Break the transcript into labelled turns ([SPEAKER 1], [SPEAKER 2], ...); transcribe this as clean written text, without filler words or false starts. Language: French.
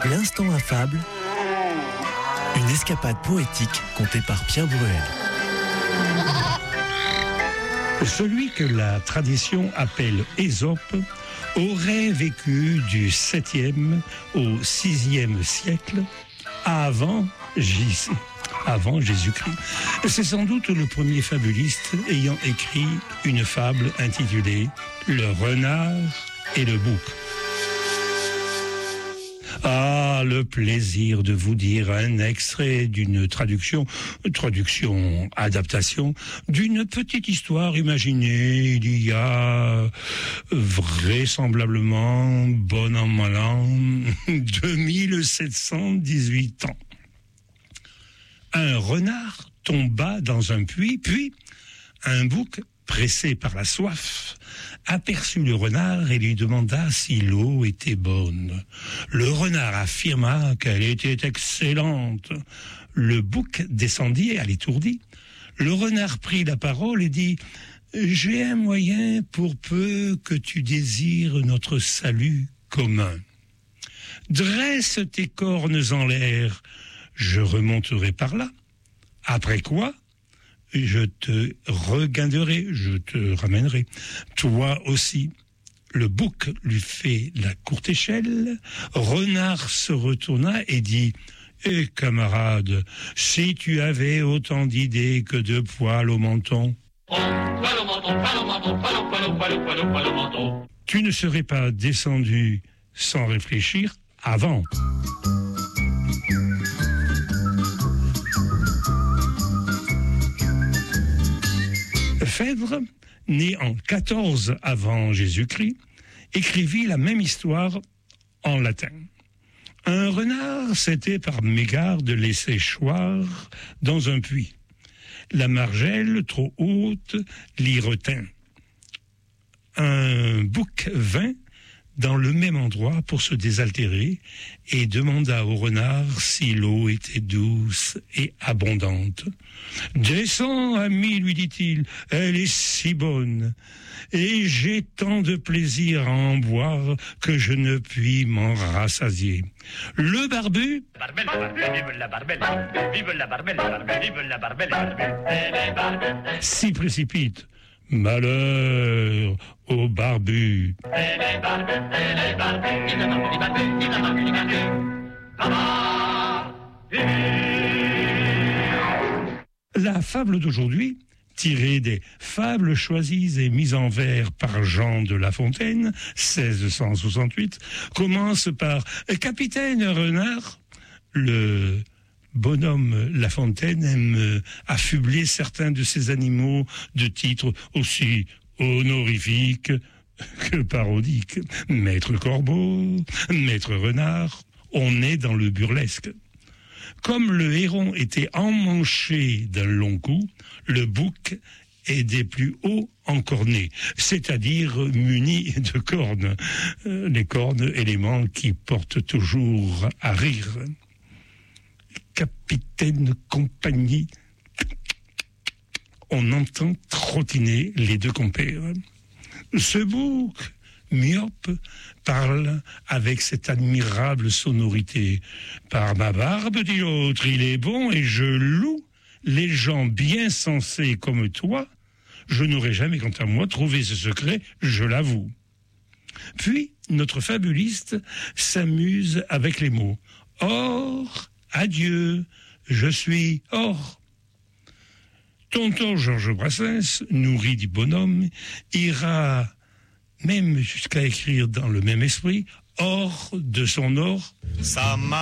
[SPEAKER 1] L'instant affable, une escapade poétique contée par Pierre Bruel.
[SPEAKER 2] Celui que la tradition appelle Ésope aurait vécu du 7e au 6e siècle avant Jésus-Christ. C'est sans doute le premier fabuliste ayant écrit une fable intitulée « Le renard et le bouc ». Ah, le plaisir de vous dire un extrait d'une adaptation, d'une petite histoire imaginée il y a vraisemblablement, bon an, mal an, 2718 ans. Un renard tomba dans un puits, puis un bouc, pressé par la soif, aperçut le renard et lui demanda si l'eau était bonne. Le renard affirma qu'elle était excellente. Le bouc descendit à l'étourdi. Le renard prit la parole et dit « J'ai un moyen pour peu que tu désires notre salut commun. Dresse tes cornes en l'air, je remonterai par là. Après quoi, je te reguinderai, je te ramènerai. Toi aussi. » Le bouc lui fait la courte échelle. Renard se retourna et dit « Eh camarade, si tu avais autant d'idées que de poils au menton, tu ne serais pas descendu sans réfléchir avant. » Phèdre, né en 14 avant Jésus-Christ, écrivit la même histoire en latin. Un renard s'était par mégarde laissé choir dans un puits. La margelle, trop haute, l'y retint. Un bouc vint dans le même endroit pour se désaltérer et demanda au renard si l'eau était douce et abondante. « Descends, ami, lui dit-il, elle est si bonne, et j'ai tant de plaisir à en boire que je ne puis m'en rassasier. » Le barbu s'y précipite. Malheur au barbu. La fable d'aujourd'hui, tirée des fables choisies et mises en vers par Jean de La Fontaine, 1668, commence par « Capitaine Renard ». Le bonhomme La Fontaine aime affubler certains de ses animaux de titres aussi honorifiques que parodiques. Maître Corbeau, Maître Renard, on est dans le burlesque. Comme le héron était emmanché d'un long cou, le bouc est des plus hauts encornés, c'est-à-dire muni de cornes. Les cornes, éléments qui portent toujours à rire. Capitaine compagnie, on entend trottiner les deux compères. Ce bouc, myope, parle avec cette admirable sonorité. Par ma barbe, dit l'autre, il est bon et je loue les gens bien sensés comme toi. Je n'aurais jamais, quant à moi, trouvé ce secret, je l'avoue. Puis, notre fabuliste s'amuse avec les mots. Or, adieu, je suis or. Tonton Georges Brassens, nourri du bonhomme, ira même jusqu'à écrire dans le même esprit, hors de son or.